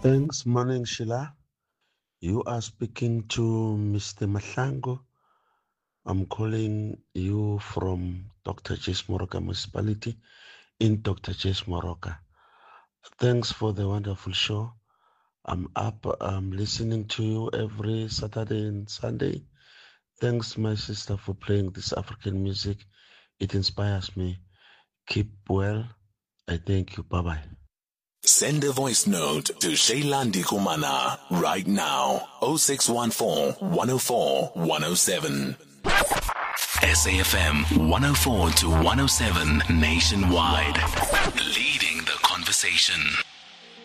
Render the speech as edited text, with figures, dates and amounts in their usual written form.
Thanks, morning Sheila. You are speaking to Mr. Mahlango. I'm calling you from Dr. Jes Moroka Municipality in Dr. Jes Moroka. Thanks for the wonderful show. I'm up, I'm listening to you every Saturday and Sunday. Thanks, my sister, for playing this African music. It inspires me. Keep well. I thank you. Bye-bye. Send a voice note to Sheilandi Kumana right now. 0614 104 107. SAFM 104 to 107 nationwide. Leading the conversation.